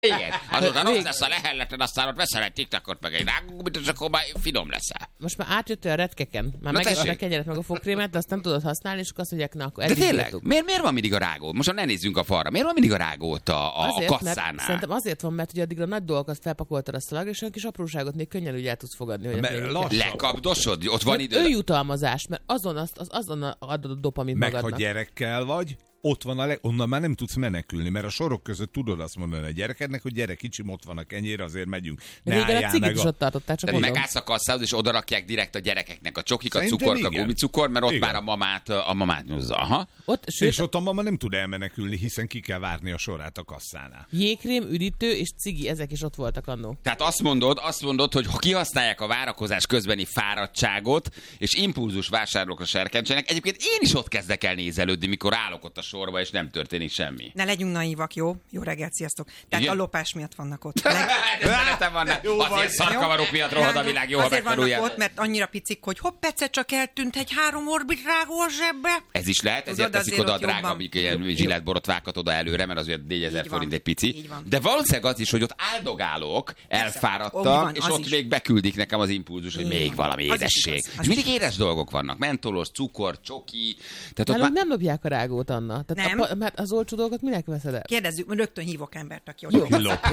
Igen, azután ott lesz a lehelleten, aztán ott veszel egy TikTokot, meg egy rágógumit, és akkor már finom leszel. Most már átjöttél a retkeken. Már megetted a kenyeret, meg a fogkrémet, de azt nem tudod használni, és akkor azt mondják, na akkor de tényleg? Miért van mindig a rágó? Most ne nézzünk a falra. Miért van mindig a rágó ott a kasszánál? Mert szerintem azért van, mert ugye addigra a nagy dolgokat felpakoltad a szalagra, és olyan kis apróságot még könnyen úgy el tudsz fogadni. Hogy lekapdosod? Ott van idő. Ő jutalmazás, mert azon adod a dopamint magadnak. Meg ha gyerekkel vagy, ott van onnan már nem tudsz menekülni, mert a sorok között tudod azt mondani a gyerekednek, hogy gyere kicsim, ott van a kenyér, azért megyünk. Régen a cigit is ott tartották, csak mondom. Megállsz a kasszához, és odarakják direkt a gyerekeknek a csokikat, cukorka, gumicukor, mert ott már a mamát nyúzza. Aha. És ott a mama nem tud elmenekülni, hiszen ki kell várni a sorát a kasszánál. Jégkrém, üdítő és cigi, ezek is ott voltak annó. Tehát azt mondod, hogy ha kihasználják a várakozás közbeni fáradtságot, és impulzus vásárlókra serkentsenek, egyébként én is ott kezdek el nézelődni, mikor állok ott a sorba, és nem történik semmi. Ne legyünk naívak, jó? Jó reggelt, sziasztok. Tehát a lopás miatt vannak ott. Szeretem van, azért szarkavarok miatt rohad a világ, jó, ha megtanulják. Azért vannak ott, mert annyira picik, hogy hopp, egyszer csak eltűnt egy 3 orbitrágó a zsebbe. Ez is lehet, ezért teszik oda a drágabbik zsilletborotvákat oda előre, mert azért 4000 forint egy pici. De valószínűleg az is, hogy ott áldogálok, elfáradtam, és ott még beküldik nekem az impulzus, hogy még valami édesség. És mindig édes dolgok vannak. Mentolos, cukor, csoki. Tehát nem lopják a rágót, Anna. Mert az olcsó dolgot minek veszed el? Kérdezzük, rögtön hívok embert, aki ott lop.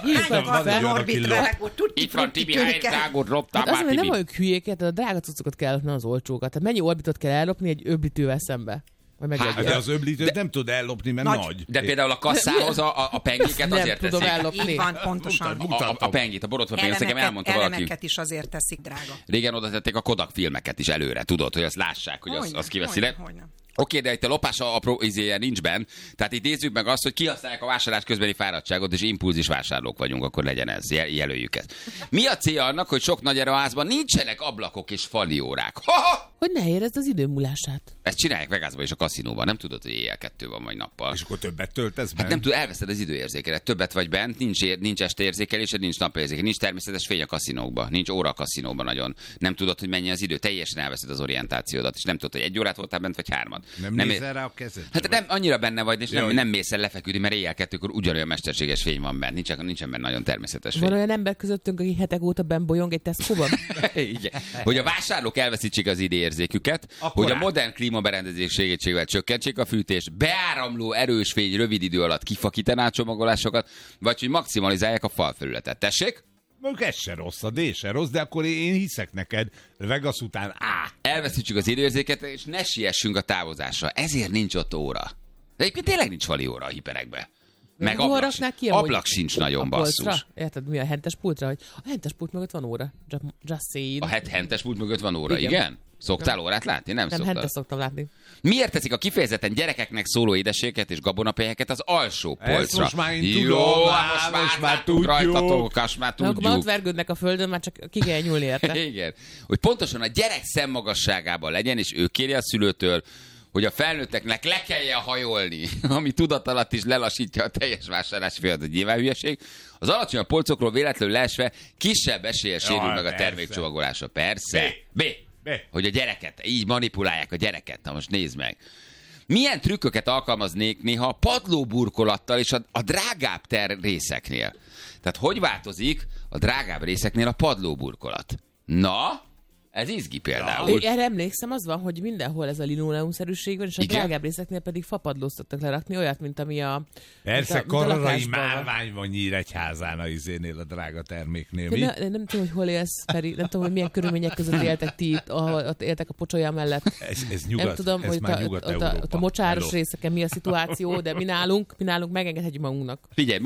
Itt van Tibi, hány rágót loptál már, Tibi? Nem vagyok hülyéket, a drága cuccokat kell lopni, az olcsókat. Tehát mennyi orbitot kell ellopni egy öblítővel szembe? De az öblítőt nem tud ellopni, mert nagy. De például a kasszához a pengéket azért teszik. Nem tudom ellopni. Így van, pontosan. A pengét, a borotva pengét, nekem elmondta valaki. Elemeket is azért teszik, drága. Régen oda tették a Kodak filmeket is előre, tudod, hogy azt lássák, hogy az kiveszi le. Oké, de itt a lopás apró izéje nincs benn. Tehát itt nézzük meg azt, hogy kihasználják a vásárlás közbeni fáradtságot, és impulzis vásárlók vagyunk, akkor legyen ez, jelöljük ezt. Mi a célja annak, hogy sok nagy áruházban nincsenek ablakok és faliórák? Hogy ne érezd az idő múlását. Ezt csinálják Vegasban és a kaszinóban, nem tudod, hogy éjjel 2 van, vagy nappal. És akkor többet töltesz bent? Hát nem tudod, elveszed az időérzékelet. Többet vagy bent, nincs estéérzékelésed, nincs napérzékelés, nincs természetes fény a kaszinókban, nincs óra a kaszinóban nagyon. Nem tudod, hogy mennyi az idő, teljesen elveszed az orientációdat, és nem tudod, hogy 1 órát voltál bent, vagy 3. Nem nézel rá a kezed? Hát nem annyira benne vagy, és nem mész el lefeküdni, mert éjjel 2-kor ugyanolyan mesterséges fény van bent, nincsen benne nagyon természetes fény. Van olyan ember közöttünk, aki hetek óta benn bolyong egy Tesco-ban? Hogy a vásárlók elveszítsék az időérzéküket, hogy a modern klímaberendezés segítségével csökkentsék a fűtést, beáramló erős fény rövid idő alatt kifakítaná a csomagolásokat, vagy hogy maximalizálják a falfelületet. Tessék? Ez se rossz, a D se rossz, de akkor én hiszek neked, Vegas után elveszítsük az időérzéket, és ne siessünk a távozásra. Ezért nincs ott óra. De egyébként tényleg nincs vali óra a hiperekbe. Meg ablak sincs nagyon, basszus. Érted, mi a hentes pultra? Hogy a hentes pult mögött van óra. Just saying. A hentes pult mögött van óra, igen? Szoktál órát látni? Nem szoktál. Hentes szoktam látni. Miért teszik a kifejezetten gyerekeknek szóló édességeket és gabonapelyeket az alsó polcra? Ezt most már én tudom, most már tudjuk. Rajtatok, már tudjuk. Akkor ott vergődnek a földön, már csak ki kell nyúlni érte. Igen. Hogy pontosan a gyerek szemmagasságában legyen, és ő kéri a szülőtől, hogy a felnőtteknek le kelljen hajolni, ami tudat alatt is lelassítja a teljes vásárlási folyamatot, nyilván hülyeség. Az alacsonyabb polcokról véletlenül leesve kisebb eséllyel sérül meg a termékcsomagolása. Persze. B. Hogy a gyereket, így manipulálják a gyereket. Na most nézd meg. Milyen trükköket alkalmaznék néha a padlóburkolattal és a drágább részeknél? Tehát hogy változik a drágább részeknél a padlóburkolat? Na, ez izgi például. Erre emlékszem, az van, hogy mindenhol ez a linoleumszerűség van, és a drágább részeknél pedig fapadlót szoktak lerakni, olyat, mint ami a... Persze, kararai márvány van Nyíregyházán a izénél, a drága terméknél. Nem tudom, hogy hol élsz, Feri, nem tudom, hogy milyen körülmények között éltek ti itt, ott éltek a pocsolya mellett. Ez nyugat, nem tudom, ez hogy ott a mocsáros részeken mi a szituáció, de mi nálunk megengedhetjük magunknak. Figyelj,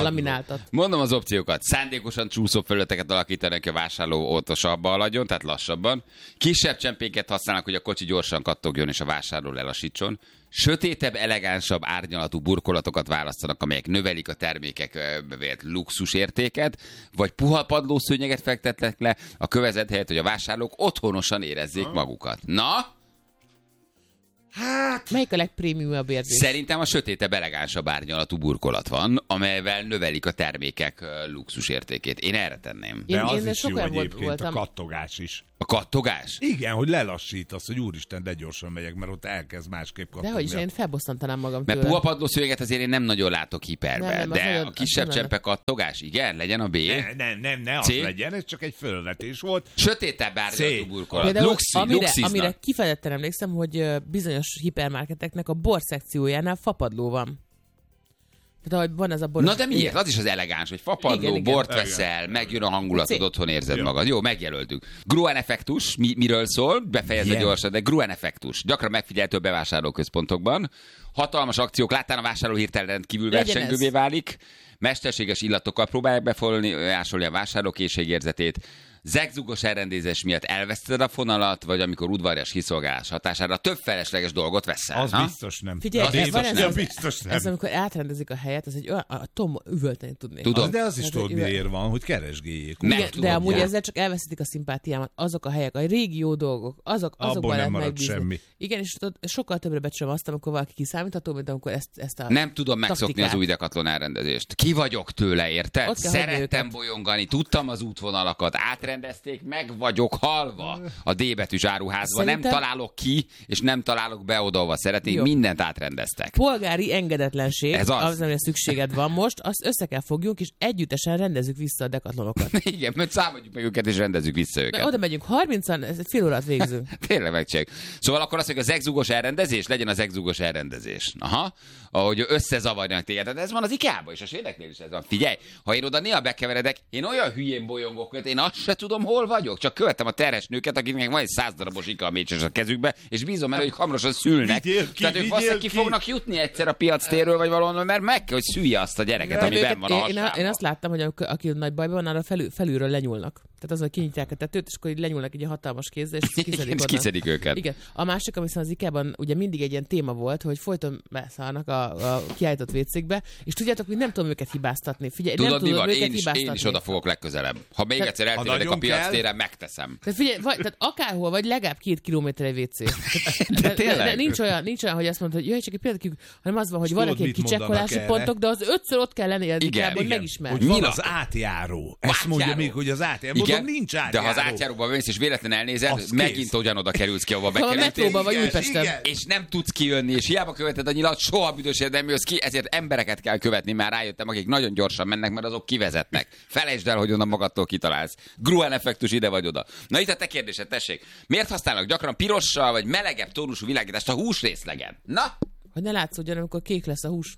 mondom az opciókat. Szándékosan csúszó felületeket alakítanak, hogy a vásárló óvatosabban haladjon, tehát lassabban. Kisebb csempéket használnak, hogy a kocsi gyorsan kattogjon és a vásárló lelassítson. Sötétebb, elegánsabb árnyalatú burkolatokat választanak, amelyek növelik a termékek bevélt luxusértéket, vagy puha padlószőnyeget fektetnek le a kövezet helyett, hogy a vásárlók otthonosan érezzék magukat. Na? Hát... Melyik a legprémiumabb érzés? Szerintem a sötétebb, elegánsabb árnyalatú burkolat van, amelyvel növelik a termékek luxusértékét. Én erre tenném. De az is jó egyébként, a kattogás is. A kattogás? Igen, hogy lelassítasz, hogy úristen, de gyorsan megyek, mert ott elkezd másképp kattogni. De hogy is, én felbosszantanám magam Mert tőle. puha padlószőnyeget azért én nem nagyon látok hiperbe, Nem, az de nagyon- a kisebb az csempe kattogás, igen, legyen a B. Ne az C? legyen, ez csak egy fölvetés volt. Sötétebb árnyaltú C. burkolat. Például, Luxiznak. amire kifejezetten emlékszem, hogy bizonyos hipermarketeknek a bor szekciójánál fapadló van. Tehát, ahogy van ez a bor... Na de miért? Igen. Az is az elegáns, hogy fapadló, Igen. bort veszel, megjön a hangulatod, C. otthon érzed Jó. magad. Jó, megjelöltük. Gruen effektus, miről szól? Befejezve Igen. gyorsan, de Gruen effektus. Gyakran megfigyelhető a bevásárlóközpontokban. Hatalmas akciók, láttán a vásárló hirtelen rendkívül Legyen versengővé ez. válik. Mesterséges illatokkal próbálják befolyásolni a vásárló készségérzetét. Zegzugos elrendezés miatt elveszted a fonalat, vagy amikor udvarias kiszolgálás hatására több felesleges dolgot veszel. Az ha? biztos nem. Figyelj, Az ez biztos van nem. ez- Biztos nem. Ez amikor átrendezik a helyet, ez egy olyan, a Tom üvölteni tudnék. Tudom. De az is Tehát, tudod, hogy miért van, hogy keresgéljék. Nem Igen, tudom, de amúgy ja. ezzel csak elveszítik a szimpátiámat. Azok a helyek, a régi jó dolgok, azokban Abból nem lehet marad megbízni. semmi. Igen, és tudod, sokkal többre becsülöm azt, amikor valaki kiszámítható, mint amikor ezt a... Nem tudom megszokni taktikát. az új Decathlon elrendezést. Ki vagyok tőle, érted? Ott kell hagyni Szerettem őket. bolyongani, tudtam az útvonalakat, átrendezték, meg vagyok halva a D betűs áruházban. Szerintem- Nem találok ki, és nem találok be oda, ahova szeretnék. Jó. Mindent átrendeztek. Polgári engedetlenség, Ez az. amire szükséged van most, azt össze kell fogjunk, és együttesen rendezzük vissza a Decathlonokat. Igen, mert számoljuk meg őket, és rendezzük vissza őket. Mert oda megyünk 30-an, ez egy fél órát végzünk. Tényleg megcsináljuk. Szóval akkor azt mondjuk, a zegzugos elrendezés legyen a zegzugos elrendezés. Aha. Ahogy összezavarjanak téged. De ez van az IKEA-ban is, a svédeknél is ez van. Figyelj, ha én oda néha bekeveredek, én olyan hülyén bolyongok, hogy én azt se tudom, hol vagyok. Csak követem a terhes nőket, akiknek van egy 100 darabos IKEA mécses a kezükbe, és bízom el, hogy hamarosan szülnek. Vigyél ki, Tehát ők vigyél valószínűleg ki ki. fognak jutni egyszer a piac térről, vagy valahol, mert meg kell, hogy szülje azt a gyereket, ami benn van a én hasában. azt láttam, hogy aki nagy bajban van, arra felülről lenyúlnak. Tehát az, hogy kinyitják a tetőt, és akkor így lenyúlnak így a hatalmas kézzel, és Igen, kiszedik és onnan. kiszedik őket. Igen. A másik, ami az IKEA-ban ugye mindig egy ilyen téma volt, hogy folyton beszállnak a kiállított vécékbe, és tudjátok, hogy nem tudom őket hibáztatni. Figyelj, Tudod, nem mi tudom van? őket Én hibáztatni. is oda fogok legközelebb. Ha még egyszer eltévedek a nagyon piac kell. téren, megteszem. Tehát figyelj, tehát akárhol vagy, legalább 2 kilométer egy WC. De tényleg? nincs olyan, hogy azt mondod, hogy jöjj, csak egy pillanat, hanem az van, hogy És van tudod, neki egy mit mondanak kicsekkolási erre? pontok, de az 5-ször ott kell lenni, Igen, hogy igen. megismerd. Hogy van Mi az van? átjáró. Ezt mondja Átjáró. még, hogy az átjáró. Mondom, nincs de átjáró. ha az átjáróba mész, és véletlen elnézed, Az megint kész. ugyanoda kerülsz ki, ahova Ha a bekerültél. metróban vagy Igen, Újpesten. igen. És nem tudsz kijönni, és hiába követed a nyilat, soha büdösért nem jössz ki, ezért embereket kell követni, már rájöttem, akik nagyon gyorsan mennek, mert azok kivezetnek. Felejtsd el, hogy onnan magadtól kitalálsz. Gruen effektus ide vagy oda. Na itt a te kérdésed, tessék. Miért használnak gyakran pirossal vagy melegebb tónusú világítást a húsrészlegen? Na, Hogy ne látszódjon, amikor kék lesz a hús.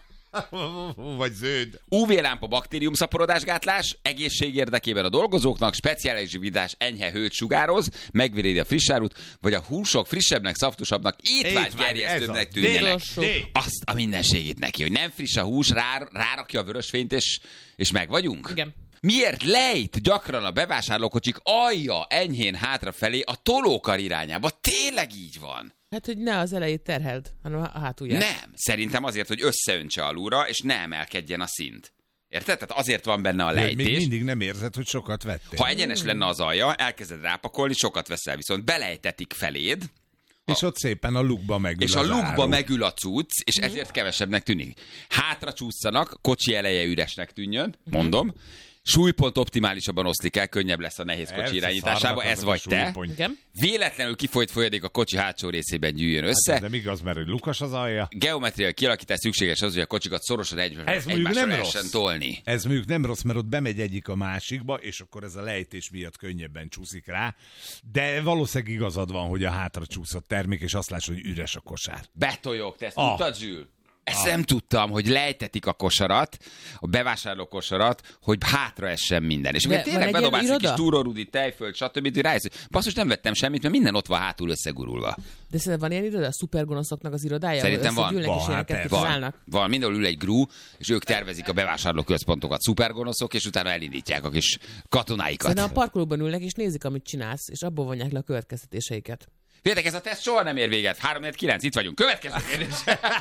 Vagy zöld. UV-lámpa baktériumszaporodásgátlás, egészség érdekében a dolgozóknak, speciális vidás enyhe hőt sugároz, megvédi a frissárút, vagy a húsok frissebbnek, szaftosabbnak, étvágygerjesztőbbnek ez a tűnjenek. D. Azt a minden segít neki, hogy nem friss a hús, rárakja a vörösfényt, és meg vagyunk? Igen. Miért lejt gyakran a bevásárlókocsik alja enyhén hátrafelé a tolókar irányába? Tényleg így van? Hát, hogy ne az elejét terheld, hanem a hátulját. Nem. Szerintem azért, hogy összeöntse alulra, és ne emelkedjen a szint. Érted? Tehát azért van benne a Még lejtés. mindig nem érzed, hogy sokat vettél. Ha egyenes lenne az alja, elkezded rápakolni, sokat veszel, viszont belejtetik feléd, És ott szépen a lukba megül és a az lukba áru. megül a cucc, és ezért kevesebbnek tűnik. Hátra csúszanak, kocsi eleje üresnek tűnjön, mondom. Súlypont optimálisabban oszlik el, könnyebb lesz a nehéz kocsi Persze, irányításába, szarnak ez azok vagy a te. súlypont. Igen. Véletlenül kifolyt folyadék a kocsi hátsó részében gyűjjön össze. Hát ez nem igaz, mert hogy lukas az alja. Geometriai kialakítás szükséges az, hogy a kocsikat szorosan Ez mondjuk egymásra nem lehessen rossz. tolni. Ez mondjuk nem rossz, mert ott bemegy egyik a másikba, és akkor ez a lejtés miatt könnyebben csúszik rá. De valószínűleg igazad van, hogy a hátra csúszott termék, és azt látod, hogy üres a kosár. Betoljok, te ezt tudtad, Zsül? Ezt nem tudtam, hogy lejtetik a kosarat, a bevásárló kosarat, hogy hátra essen minden. És De akkor van tényleg egy bedobálsz ilyen egy kis iroda? túrórudi, tejföld, stb. Hogy rájössz, hogy basszus, nem vettem semmit, mert minden ott van hátul összegurulva. De szerintem van ilyen iroda, a szupergonoszoknak az irodája? Szerintem ahol van. összegyűlnek és Van, ilyeneket hát kitalálnak? Van, mindenhol ül egy grú, és ők tervezik a bevásárló központokat, szupergonoszok, és utána elindítják a kis katonáikat. Szerintem a parkolóban ülnek és nézik, amit csinálsz, és abból vonják le a következtetéseiket. Féltek, ez a teszt soha nem ér véget. 3-4-9, itt vagyunk. Következő kérdés.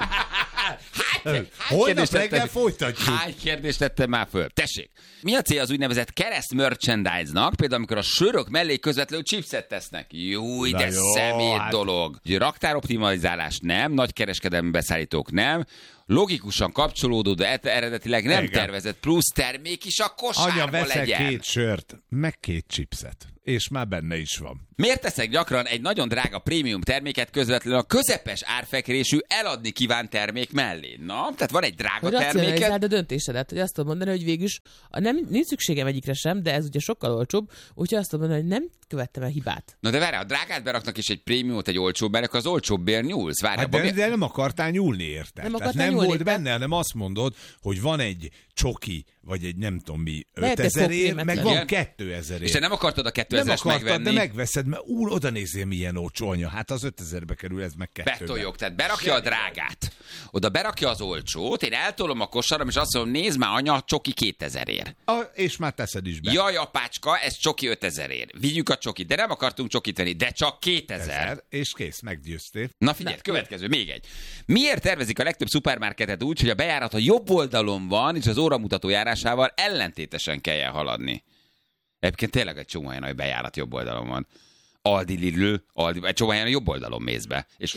Holnap reggel folytatjuk. Hány kérdést tettem már föl? Tessék. Mi a cél az úgynevezett kereszt merchandise-nak? Például, amikor a sörök mellé közvetlenül chipset tesznek. Jó, de jó, szemét hát- dolog. Ugye raktároptimalizálás nem, nagykereskedelmi beszállítók nem, logikusan kapcsolódó, de eredetileg nem Igen. tervezett plusz termék is a Anya, kosárba veszel legyen. 2 sört, meg 2 chipset, és már benne is van. Miért teszek gyakran egy nagyon drága prémium terméket közvetlenül a közepes árfekvésű eladni kívánt termék mellé? Na, tehát van egy drága Hogy terméket. racionalizáld a döntésedet, hogy azt tudom mondani, hogy végülis nincs szükségem egyikre sem, de ez ugye sokkal olcsóbb, úgyhogy azt tudom mondani, hogy nem követtem el hibát. Na de várj, a drágát beraknak és egy prémiumot egy olcsóbb, akkor az olcsóbbért nyúlsz. Várj, Hát abba de nem akartál nyúlni érte. Nem Tehát akartál nem nyúlni, volt de- benne, hanem azt mondod, hogy van egy csoki, vagy egy nem tudom mi, Lehet egy 5000 ér, fogkrémetlen. meg van Igen. 2000 és ér. te nem akartad a Nem 2000-es akartad, megvenni. de megveszed, mert oda nézzél, milyen olcsó anya. Hát az 5000-be kerül, ez meg 2-be. Betoljuk, tehát berakja a drágát, oda berakja az olcsót, én eltolom a kosaram, és azt mondom, nézd már, anya, csoki 2000 ér. És már teszed is be. Jaj, apácska, ez csoki 5000 ér. Vigyük a csokit, de nem akartunk csokit venni, de csak 2000. És kész, meggyőztél. Na figyelj, következő, még egy. Miért tervezik a legtöbb szupermarketet úgy, hogy a bejárat a jobb oldalon van, és az óramutató járásával ellentétesen kelljen haladni? Egyébként tényleg egy csomó olyan, hogy bejárat jobb oldalon van. Aldi, Lidl, egy csomó olyan a jobb oldalon mész be, és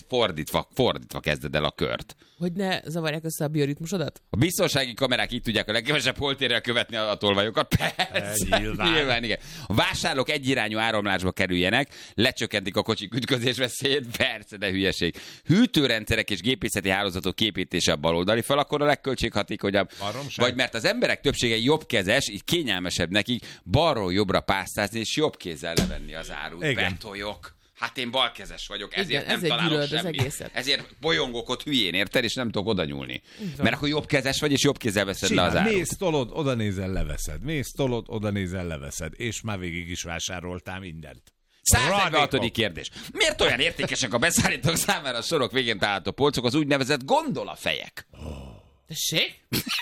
fordítva kezded el a kört. Hogy ne zavarják össze a bioritmusodat? A biztonsági kamerák így tudják a legkevesebb holtérrel követni a tolvajokat. Persze, nyilván, igen. A vásárlók egyirányú áramlásba kerüljenek, lecsökkentik a kocsik ütközés veszélyét, persze, de hülyeség. Hűtőrendszerek és gépészeti hálózatok képítése a baloldali fal, akkor a legköltséghatékonyabb. Baromság. Vagy mert az emberek többsége jobbkezes, így kényelmesebb nekik balról jobbra pásztázni és jobb kézzel levenni az árut. Igen. Betoljok. Hát én balkezes vagyok, ezért Igen, nem ezért találok gyűlöld az semmit. egészet. Ezért bolyongok ott hülyén, érted? És nem tudok oda nyúlni. van. Mert akkor jobbkezes vagy, és jobb kézzel veszed le az Simán, árut. mész, tolod, oda nézel, leveszed. Mész, tolod, oda nézel, leveszed. És már végig is vásároltál mindent. 146. Radikok. kérdés. Miért olyan értékesek a beszállítók számára a sorok végén található polcok, az úgynevezett gondolafejek? Tessék?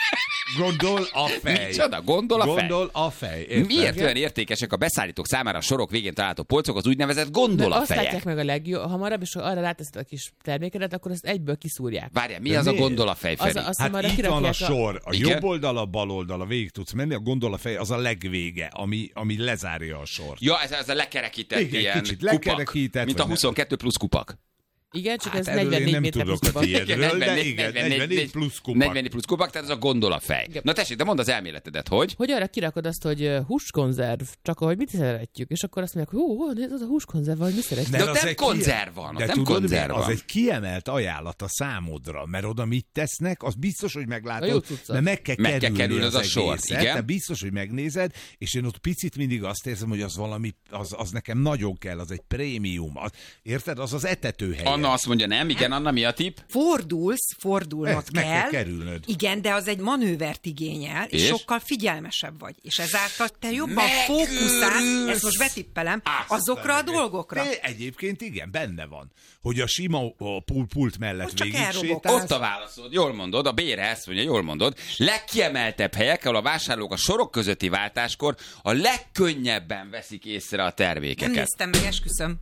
Gondol a fej. Micsoda? Gondol a fej? Gondol a fej. Érted? Miért olyan értékesek a beszállítók számára a sorok végén található polcok, az úgynevezett Mert azt gondolafejek? látják meg a leghamarabb, és ha arra ráteszed a kis termékedet, akkor azt egyből kiszúrják. Várjál, mi De az a miért? gondolafej, Feri? Az- Hát arra itt van a kirakják sor, a Igen? jobb oldal, a bal oldala, végig tudsz menni, a gondol a fej, az a legvége, ami lezárja a sort. Ja, ez a lekerekített Igen, ilyen kicsit kupak. lekerekített, Mint a vagy 22 plusz kupak. Igen, csak Hát ez erről 44 én nem méter tudok plusz a kupak. tiédről, de igen, 44 plusz kupak. 44 plusz kupak, tehát ez a gondolafej. Igen. Na tessék, de mondd az elméletedet, hogy? Hogy arra kirakod azt, hogy húskonzerv, csak ahogy mit szeretjük, és akkor azt mondják, hogy az a húskonzerv, vagy mi szeretjük. De ott az nem egy konzerv van, ott de nem tudod, konzerv mi? Az van. egy kiemelt ajánlat a számodra, mert oda mit tesznek, az biztos, hogy A jó meglátod, cuccot. mert meg kell Meg kell kerülni kerülni az az a sor, egészet, igen. de biztos, hogy megnézed, és én ott picit mindig azt érzem, hogy az valami, az nekem nagyon kell, az egy prémium. Érted? Az az etetőhely. Anna azt mondja, nem, igen, Anna, mi a tipp? Fordulnod Ezt meg kell kell. kerülnöd. Igen, de az egy manővert igényel, és És? sokkal figyelmesebb vagy. És ezáltal te jobban Megőrülsz! fókuszálsz, ezt most betippelem, azokra a dolgokra. De egyébként igen, benne van. Hogy a sima pult mellett Most csak végig elrobog. sétálsz. Ott a válaszod, jól mondod, a Bére ezt mondja, jól mondod. Legkiemeltebb helyek, ahol a vásárlók a sorok közötti váltáskor a legkönnyebben veszik észre a Nem termékeket. néztem meg, esküszöm.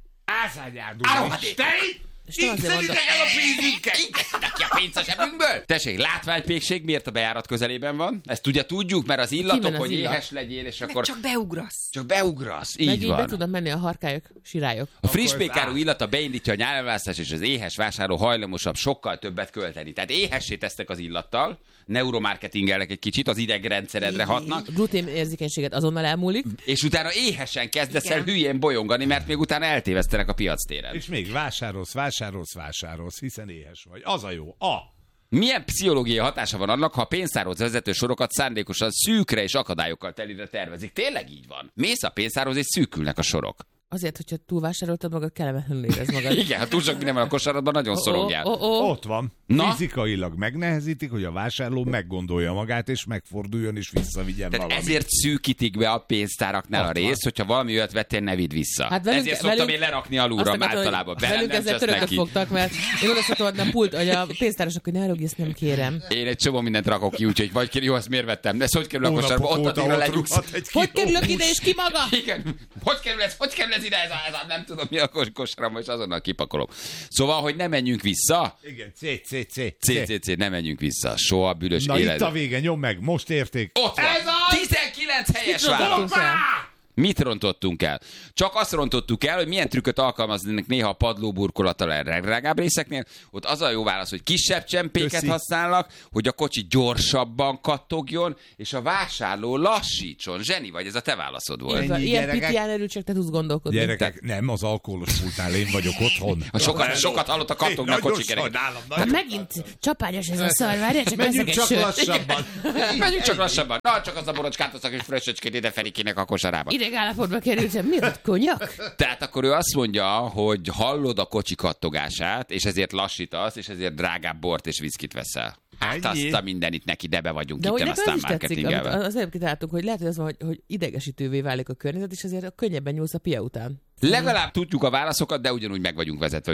És nem azért mondom, Neki a pénz a zsebünkből? Tessék, látványpékség miért a bejárat közelében van? Ezt ugye tudjuk, mert az illatok, Kimen az hogy illat? éhes legyél, és Meg akkor csak beugrasz. csak beugrasz. Így meg így be van. tudnak menni a harkályok, sirályok. A friss Akkor ez pékárú áll. illata beindítja a nyálválasztást, és az éhes vásárló hajlamosabb sokkal többet költeni. Tehát éhessé tesztek az illattal, neuromarketingelnek egy kicsit, az idegrendszeredre hatnak, A glutén érzékenységet azonnal elmúlik. és utána éhesen kezdesz el Igen. hülyén bolyongani, mert még utána eltévesztenek a piactéren. És még vásárolsz, hiszen éhes vagy. Az a jó. Milyen pszichológiai hatása van annak, ha a pénztárhoz vezető sorokat szándékosan szűkre és akadályokkal telire tervezik? Tényleg így van. Mész a pénztárhoz, és szűkülnek a sorok. Azért, hogyha túlvásároltad magad, kellemetlenül érez magad. Igen, ha túl sok minden van a kosaradban, nagyon szorongjál. Ott van. Na? Fizikailag megnehezítik, hogy a vásárló meggondolja magát, és megforduljon, és visszavigyen Tehát valamit. ezért szűkítik be a pénztáraknál a Ott van. részt, hogyha valami olyat vettél, ne vidd vissza. Hát velünk- ezért szoktam velünk- én lerakni alulra Azt akartam, hogy általában. Velem velünk nem ezzel csesz törököt neki. fogtak, mert én oda szoktam adni a pult, hogy a pénztárosok, hogy ne rúgj, ezt nem kérem. Én egy csomó mindent rakok ki, úgyhogy vagy jó, ezt miért vettem? De ez hogy kerül a Hónapok kosárba? Ott óta addigra ott legyugsz. rúghat egy Hogy kiló kerülök ide, hús. és ki maga? Igen. Hogy kerül ez ide? Ez a nem tudom mi a kosárba, és azonnal kipakolom. Szóval, hogy ne menjünk vissza. Igen, CCC, ne menjünk vissza. Soha büdös Na itt élet. a vége, nyom meg, most érték. Ott van. 19 helyes válasz. Hoppá! Mit rontottunk el? Csak azt rontottuk el, hogy milyen trükköt alkalmaznak néha a padlóburkolattal a legdrágább részeknél. Ott az a jó válasz, hogy kisebb csempéket használnak, hogy a kocsi gyorsabban kattogjon, és a vásárló lassítson. Zseni vagy, ez a te válaszod volt. Ennyi, Ilyen gyerekek. pitián erőcsek, te tudsz gondolkodni. Gyerekek, nem, az alkoholos pultnál én vagyok otthon. Sokat hallott a kattognak a kocsi kerekek. Hát megint csapányos ez a szar, várjál, csak veszek egy sört. lassabban. Menjünk csak lassabban. Na, csak az a borocskát hoztak, és fröccsöcskét ide Ferikének a kosarába. Ideg állapotba kerültem, mi ott, konyak? Tehát akkor ő azt mondja, hogy hallod a kocsi kattogását, és ezért lassítasz, és ezért drágább bort és viszkit veszel. Hát Ennyi. azt a mindenit neki, de be vagyunk De itt, hogy nekem aztán ez is tetszik, amit marketingelve. az előbb kitaláltunk, hogy lehet, hogy az van, hogy idegesítővé válik a környezet, és ezért könnyebben nyúlsz a pia után. Legalább tudjuk a válaszokat, de ugyanúgy meg vagyunk vezetve.